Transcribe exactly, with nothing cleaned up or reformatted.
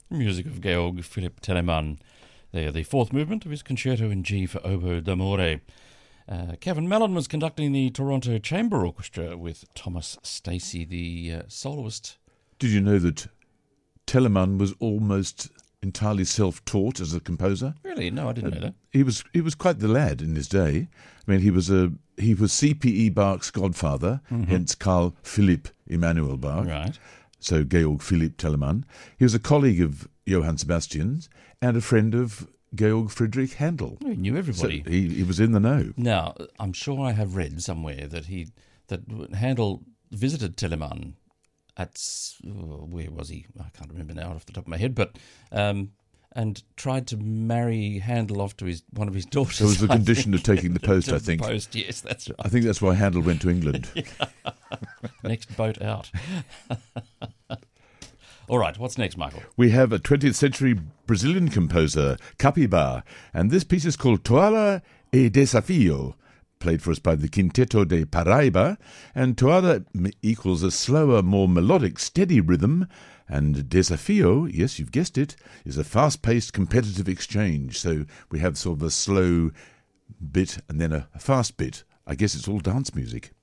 Music of Georg Philipp Telemann. There, the fourth movement of his Concerto in G for Oboe d'Amore. Uh, Kevin Mellon was conducting the Toronto Chamber Orchestra with Thomas Stacey, the uh, soloist. Did you know that Telemann was almost entirely self-taught as a composer? Really? No, I didn't uh, know that. He was he was quite the lad in his day. I mean, he was a he was C P E Bach's godfather, mm-hmm. hence Carl Philipp Emanuel Bach. Right. So Georg Philipp Telemann. He was a colleague of Johann Sebastian's and a friend of Georg Friedrich Handel. He knew everybody. So he, he was in the know. Now, I'm sure I have read somewhere that he that Handel visited Telemann at, oh, where was he? I can't remember now off the top of my head, but um, and tried to marry Handel off to his one of his daughters. That was the I condition think. of taking the post, the I think. Post, yes, that's right. I think that's why Handel went to England. Next boat out. All right, what's next, Michael? We have a twentieth century Brazilian composer, Capibá, and this piece is called Toada e Desafio, played for us by the Quinteto de Paraíba, and Toada equals a slower, more melodic, steady rhythm, and Desafio, yes, you've guessed it, is a fast-paced competitive exchange, so we have sort of a slow bit and then a fast bit. I guess it's all dance music.